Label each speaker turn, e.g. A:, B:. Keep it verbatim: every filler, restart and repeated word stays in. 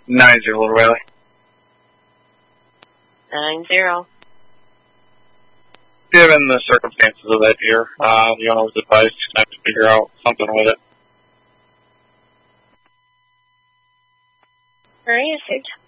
A: Nine zero, Little Riley.
B: Nine zero.
A: Given the circumstances of that deer, uh, the owner was advised to have to figure out something with it.
B: All right,